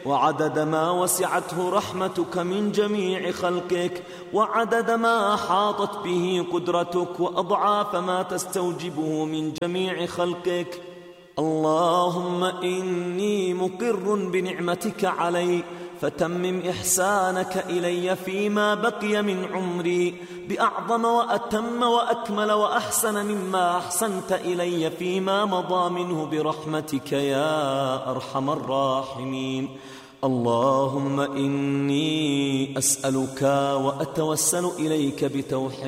وعدد ما وسعته رحمتك من جميع خلقك، وعدد ما أحاطت به قدرتك، وأضعاف ما تستوجبه من جميع خلقك. اللهم إني مقر بنعمتك علي، فتمم إحسانك إلي فيما بقي من عمري بأعظم وأتم وأكمل وأحسن مما أحسنت إلي فيما مضى منه برحمتك يا أرحم الراحمين. اللهم إني أسألك وأتوسل إليك بتوحيد